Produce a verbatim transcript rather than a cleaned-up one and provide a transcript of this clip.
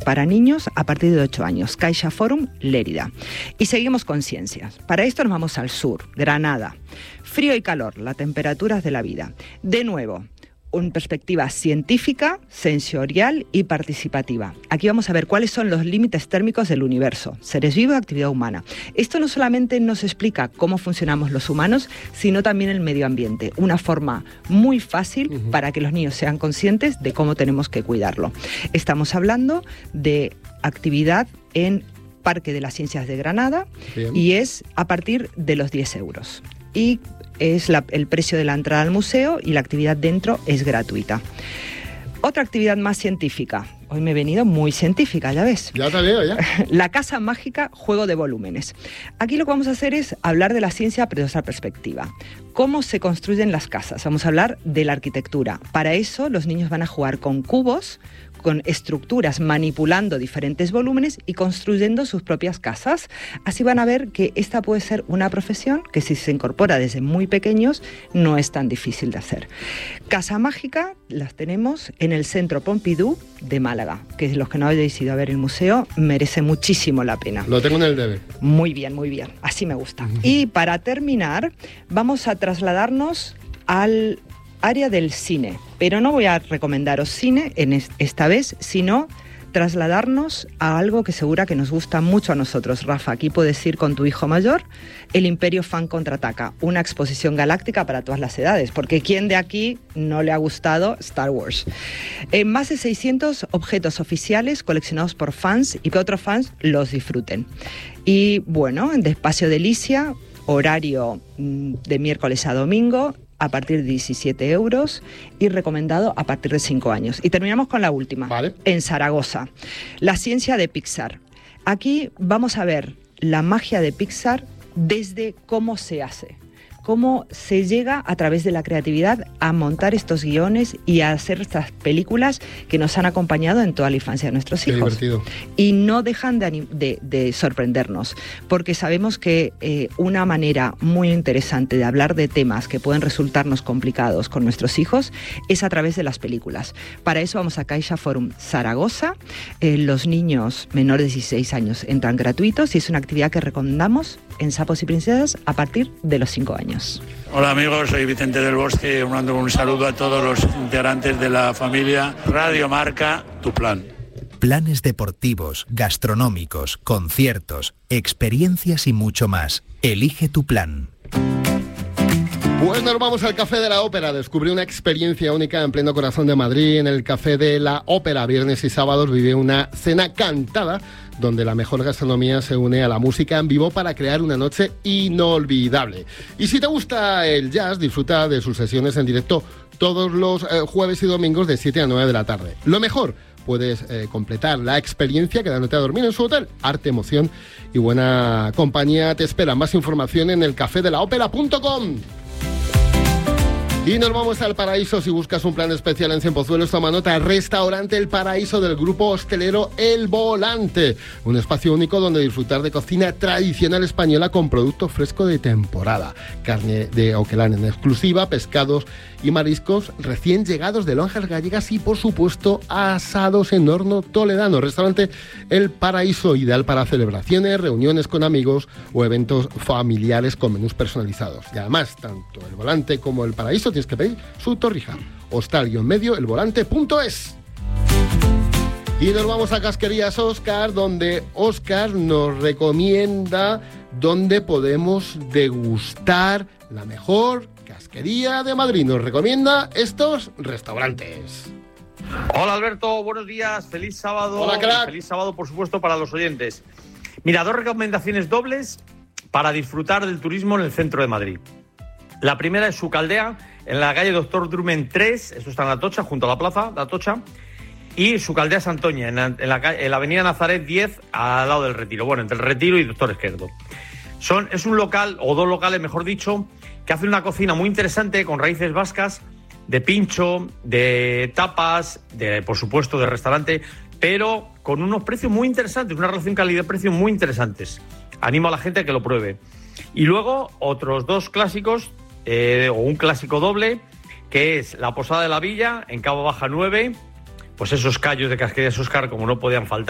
para niños a partir de ocho años, Caixa Forum Lérida. Y seguimos con ciencias. Para esto nos vamos al sur, Granada. Frío y calor, las temperaturas de la vida. De nuevo, una perspectiva científica, sensorial y participativa. Aquí vamos a ver cuáles son los límites térmicos del universo, seres vivos, actividad humana. Esto no solamente nos explica cómo funcionamos los humanos, sino también el medio ambiente. Una forma muy fácil uh-huh. para que los niños sean conscientes de cómo tenemos que cuidarlo. Estamos hablando de actividad en Parque de las Ciencias de Granada. Bien. Y es a partir de los diez euros. Y es la, el precio de la entrada al museo y la actividad dentro es gratuita. Otra actividad más científica. Hoy me he venido muy científica, ya ves. Ya te veo, ya. La casa mágica, juego de volúmenes. Aquí lo que vamos a hacer es hablar de la ciencia pero desde otra perspectiva. ¿Cómo se construyen las casas? Vamos a hablar de la arquitectura. Para eso los niños van a jugar con cubos, con estructuras, manipulando diferentes volúmenes y construyendo sus propias casas. Así van a ver que esta puede ser una profesión que si se incorpora desde muy pequeños no es tan difícil de hacer. Casa mágica las tenemos en el Centro Pompidou de Málaga, que los que no hayáis ido a ver el museo merece muchísimo la pena. Lo tengo en el debe. Muy bien, muy bien. Así me gusta. Uh-huh. Y para terminar, vamos a trasladarnos al área del cine, pero no voy a recomendaros cine en es, esta vez, sino trasladarnos a algo que segura que nos gusta mucho a nosotros. Rafa, aquí puedes ir con tu hijo mayor, El Imperio Fan Contraataca, una exposición galáctica para todas las edades, porque ¿quién de aquí no le ha gustado Star Wars? En más de seiscientos objetos oficiales coleccionados por fans y que otros fans los disfruten. Y bueno, en Espacio Delicia, horario de miércoles a domingo, a partir de diecisiete euros y recomendado a partir de cinco años. Y terminamos con la última, vale. En Zaragoza, la ciencia de Pixar. Aquí vamos a ver la magia de Pixar desde cómo se hace, cómo se llega a través de la creatividad a montar estos guiones y a hacer estas películas que nos han acompañado en toda la infancia de nuestros Qué hijos. divertido. Y no dejan de, de, de sorprendernos, porque sabemos que eh, una manera muy interesante de hablar de temas que pueden resultarnos complicados con nuestros hijos es a través de las películas. Para eso vamos a Caixa Forum Zaragoza. Eh, los niños menores de dieciséis años entran gratuitos y es una actividad que recomendamos en Sapos y Princesas a partir de los cinco años. Hola amigos, soy Vicente del Bosque, mando un saludo a todos los integrantes de la familia Radio Marca, tu plan. Planes deportivos, gastronómicos, conciertos, experiencias y mucho más. Elige tu plan. Pues nos vamos al Café de la Ópera. Descubrí una experiencia única en pleno corazón de Madrid. En el Café de la Ópera, viernes y sábados, vive una cena cantada donde la mejor gastronomía se une a la música en vivo para crear una noche inolvidable. Y si te gusta el jazz, disfruta de sus sesiones en directo todos los eh, jueves y domingos de siete a nueve de la tarde. Lo mejor, puedes eh, completar la experiencia quedándote a dormir en su hotel. Arte, emoción y buena compañía te esperan. Más información en el café de la ópera punto com. Y nos vamos al Paraíso. Si buscas un plan especial en Cienpozuelos, toma nota. Restaurante El Paraíso del grupo hostelero El Volante. Un espacio único donde disfrutar de cocina tradicional española con producto fresco de temporada. Carne de Oquelán en exclusiva, pescados y mariscos recién llegados de lonjas gallegas y, por supuesto, asados en horno toledano. Restaurante El Paraíso, ideal para celebraciones, reuniones con amigos o eventos familiares con menús personalizados. Y además, tanto El Volante como El Paraíso tienes que pedir su torrija. Hostal-medio elvolante punto es. Y nos vamos a Casquerías Óscar, donde Óscar nos recomienda dónde podemos degustar la mejor casquería de Madrid. Nos recomienda estos restaurantes. Hola Alberto, buenos días, feliz sábado. Hola, crack. Feliz sábado, por supuesto, para los oyentes. Mira, dos recomendaciones dobles para disfrutar del turismo en el centro de Madrid. La primera es Su Caldea, en la calle Doctor Drummond tres, esto está en La Atocha, junto a la plaza de Atocha, y Su Caldea Santoña, en la, en, la, en la avenida Nazaret diez, al lado del Retiro, bueno, entre el Retiro y Doctor Esquerdo. Son, es un local, o dos locales, mejor dicho, que hacen una cocina muy interesante con raíces vascas, de pincho, de tapas, de, por supuesto, de restaurante, pero con unos precios muy interesantes, una relación calidad-precio muy interesantes. Animo a la gente a que lo pruebe. Y luego, otros dos clásicos, eh, o un clásico doble, que es la Posada de la Villa, en Cabo Baja nueve, pues esos callos de Casquerías Óscar, como no podían faltar.